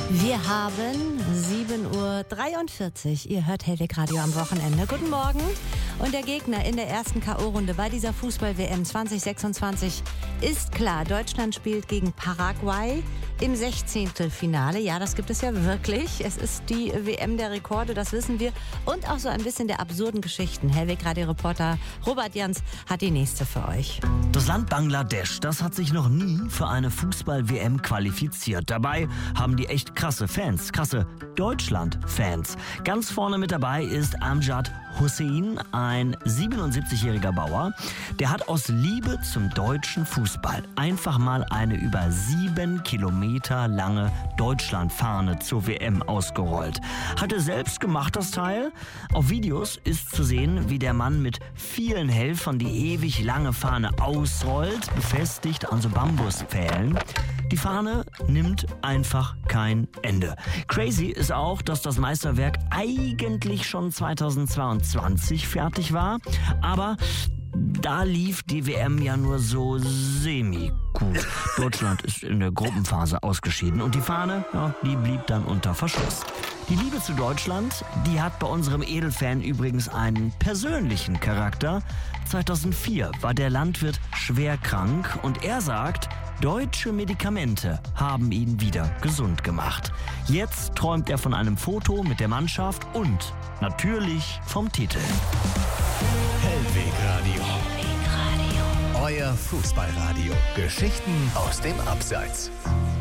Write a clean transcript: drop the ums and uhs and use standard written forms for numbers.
Wir haben 7:43 Uhr. Ihr hört Hellweg Radio am Wochenende. Guten Morgen. Und der Gegner in der ersten K.O.-Runde bei dieser Fußball-WM 2026 ist klar. Deutschland spielt gegen Paraguay im 16. Finale. Ja, das gibt es ja wirklich. Es ist die WM der Rekorde, das wissen wir. Und auch so ein bisschen der absurden Geschichten. Hellweg Radio-Reporter Robert Jans hat die nächste für euch. Das Land Bangladesch, das hat sich noch nie für eine Fußball-WM qualifiziert. Dabei haben die echt krasse Fans, krasse Deutschland-Fans. Ganz vorne mit dabei ist Amjad Hussein, ein 77-jähriger Bauer. Der hat aus Liebe zum deutschen Fußball einfach mal eine über 7 Kilometer lange Deutschlandfahne zur WM ausgerollt. Hat er selbst gemacht, das Teil. Auf Videos ist zu sehen, wie der Mann mit vielen Helfern die ewig lange Fahne ausrollt, befestigt an so Bambuspfählen. Die Fahne nimmt einfach kein Ende. Crazy ist auch, dass das Meisterwerk eigentlich schon 2022 fertig war, aber da lief die WM ja nur so semi-gut. Deutschland ist in der Gruppenphase ausgeschieden und die Fahne, ja, die blieb dann unter Verschluss. Die Liebe zu Deutschland, die hat bei unserem Edelfan übrigens einen persönlichen Charakter. 2004 war der Landwirt schwer krank und er sagt, deutsche Medikamente haben ihn wieder gesund gemacht. Jetzt träumt er von einem Foto mit der Mannschaft und natürlich vom Titel. Hellweg Radio. Euer Fußballradio. Geschichten aus dem Abseits.